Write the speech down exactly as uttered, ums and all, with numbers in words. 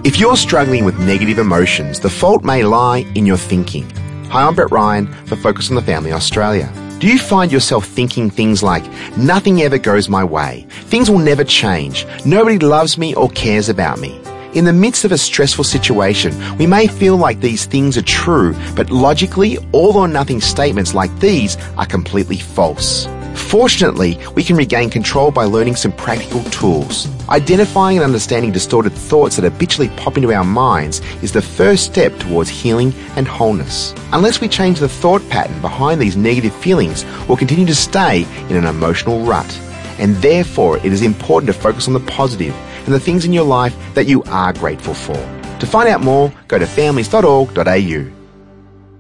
If you're struggling with negative emotions, the fault may lie in your thinking. Hi, I'm Brett Ryan for Focus on the Family Australia. Do you find yourself thinking things like, nothing ever goes my way, things will never change, nobody loves me or cares about me? In the midst of a stressful situation, we may feel like these things are true, but logically, all or nothing statements like these are completely false. Fortunately, we can regain control by learning some practical tools. Identifying and understanding distorted thoughts that habitually pop into our minds is the first step towards healing and wholeness. Unless we change the thought pattern behind these negative feelings, we'll continue to stay in an emotional rut. And therefore, it is important to focus on the positive and the things in your life that you are grateful for. To find out more, go to families dot org dot a u.